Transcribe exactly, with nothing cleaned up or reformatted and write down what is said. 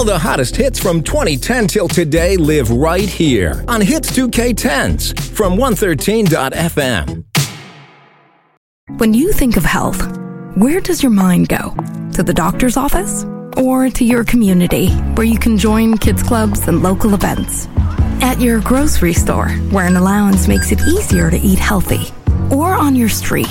All the hottest hits from twenty ten till today live right here on Hits two K tens from one thirteen dot f m. When you think of health, where does your mind go? To the doctor's office? Or to your community, where you can join kids clubs and local events? At your grocery store, where an allowance makes it easier to eat healthy? Or on your street,